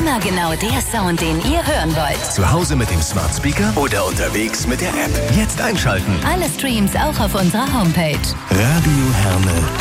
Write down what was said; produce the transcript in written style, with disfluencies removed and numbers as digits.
Immer genau der Sound, den ihr hören wollt. Zu Hause mit dem Smart Speaker oder unterwegs mit der App. Jetzt einschalten. Alle Streams auch auf unserer Homepage. Radio Herne.